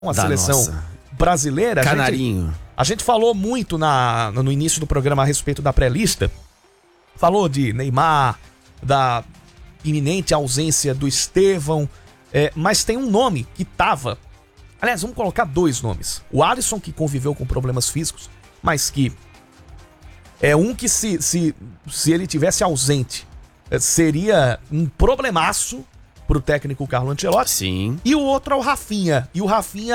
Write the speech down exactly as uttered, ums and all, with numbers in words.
a da seleção nossa. brasileira. Canarinho. A gente, a gente falou muito na, no início do programa a respeito da pré-lista. Falou de Neymar, da iminente ausência do Estevão, é, mas tem um nome que tava... Aliás, vamos colocar dois nomes. O Alisson, que conviveu com problemas físicos, mas que é um que se, se, se ele tivesse ausente, seria um problemaço pro técnico Carlo Ancelotti. Sim. E o outro é o Rafinha. E o Rafinha